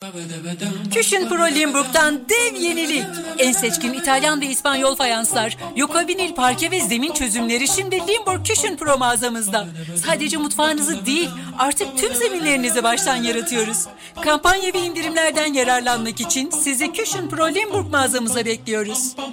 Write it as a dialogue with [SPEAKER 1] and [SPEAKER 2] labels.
[SPEAKER 1] Cushion Pro Limburg'dan dev yenilik. En seçkin İtalyan ve İspanyol fayanslar, Yoka vinil parke ve zemin çözümleri şimdi Limburg Cushion Pro mağazamızda. Sadece mutfağınızı değil, artık tüm zeminlerinizi baştan yaratıyoruz. Kampanya ve indirimlerden yararlanmak için sizi Cushion Pro Limburg mağazamıza bekliyoruz.